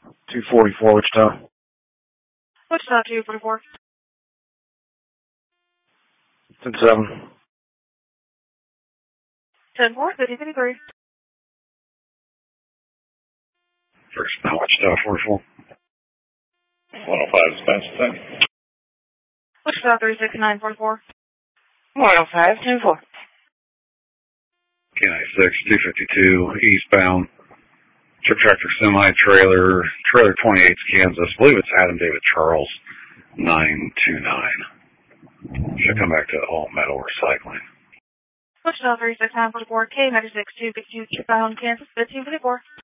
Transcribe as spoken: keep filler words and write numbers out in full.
two forty-four, Wichita. Wichita two forty-four. ten seven. ten four, fifty fifty-three. First, now Wichita forty-four. one oh five, dispatch, ten. Wichita three six nine forty-four. one oh five, ten four. K ninety-six, two fifty-two, eastbound. Trip tractor semi-trailer, trailer twenty-eight, Kansas. I believe it's Adam David Charles, nine two nine. Should come back to all metal recycling. Wichita three six nine forty-four, K ninety-six two fifty-two, eastbound Kansas, fifteen fifty-four.